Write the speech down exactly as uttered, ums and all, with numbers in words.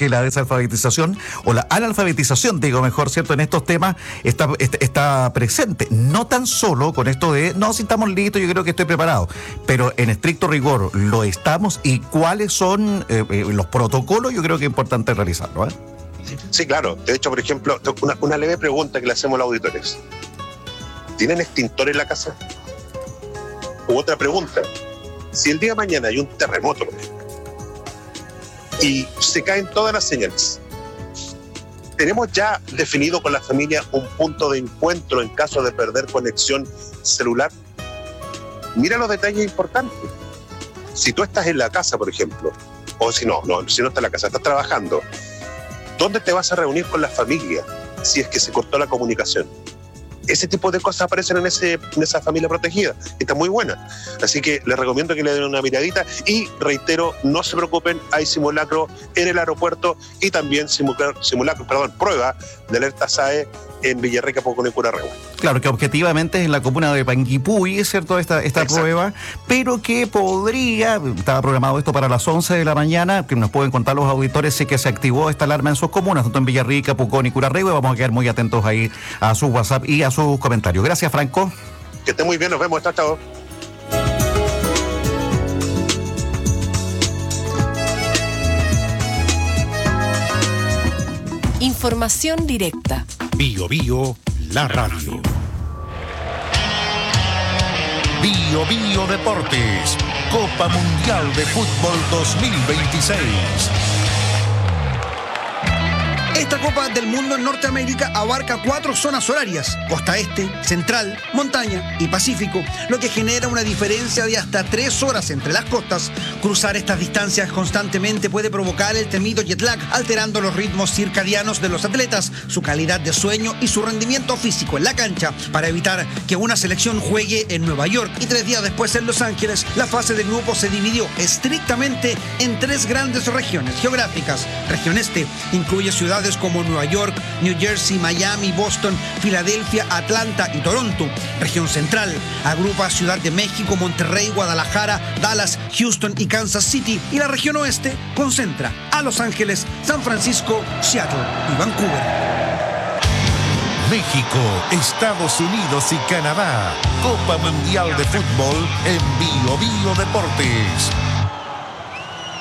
que la desalfabetización o la analfabetización, digo mejor, ¿cierto?, en estos temas está, está, está presente. No tan solo con esto de, no, si estamos listos, yo creo que estoy preparado, pero en estricto rigor, ¿lo estamos? ¿Y cuáles son eh, eh, los protocolos? Yo creo que es importante realizarlo, ¿eh? Sí, claro. De hecho, por ejemplo, una, una leve pregunta que le hacemos a los auditores. ¿Tienen extintor en la casa? U otra pregunta. Si el día de mañana hay un terremoto, por ejemplo, y se caen todas las señales, ¿tenemos ya definido con la familia un punto de encuentro en caso de perder conexión celular? Mira los detalles importantes. Si tú estás en la casa, por ejemplo, o si no, no, si no estás en la casa, estás trabajando, ¿dónde te vas a reunir con la familia si es que se cortó la comunicación? Ese tipo de cosas aparecen en, ese, en esa familia protegida. Está muy buena. Así que les recomiendo que le den una miradita. Y reitero, no se preocupen, hay simulacro en el aeropuerto y también simulacro, simulacro perdón, prueba de alerta S A E en Villarrica, Pucón y Curarrehue. Claro, que objetivamente es en la comuna de Panguipulli, es cierto, esta, esta prueba, pero que podría, estaba programado esto para las once de la mañana, que nos pueden contar los auditores si que se activó esta alarma en sus comunas, tanto en Villarrica, Pucón y Curarrehue. Vamos a quedar muy atentos ahí a su WhatsApp y a sus comentarios. Gracias, Franco. Que esté muy bien, nos vemos, chao, chao. Información directa. Bio Bio, la radio. Bio Bio Deportes, Copa Mundial de Fútbol dos mil veintiséis. Esta Copa del Mundo en Norteamérica abarca cuatro zonas horarias: costa este, central, montaña y pacífico, lo que genera una diferencia de hasta tres horas entre las costas. Cruzar estas distancias constantemente puede provocar el temido jet lag, alterando los ritmos circadianos de los atletas, su calidad de sueño y su rendimiento físico en la cancha. Para evitar que una selección juegue en Nueva York y tres días después en Los Ángeles, la fase de grupo se dividió estrictamente en tres grandes regiones geográficas. Región este incluye ciudades como Nueva York, New Jersey, Miami, Boston, Filadelfia, Atlanta y Toronto. Región central agrupa Ciudad de México, Monterrey, Guadalajara, Dallas, Houston y Kansas City. Y la región oeste concentra a Los Ángeles, San Francisco, Seattle y Vancouver. México, Estados Unidos y Canadá. Copa Mundial de Fútbol en Bio Bio Deportes.